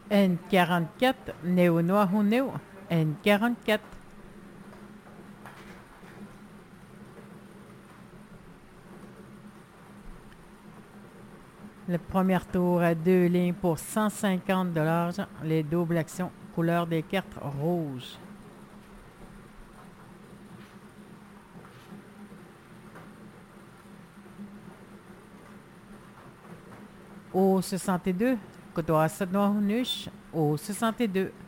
N44, Néo Noahou Néo, N44. Le premier tour à deux lignes pour 150 $. Les doubles actions, couleur des cartes rouge. Au 62, Kotoa Noahou Nush, au 62.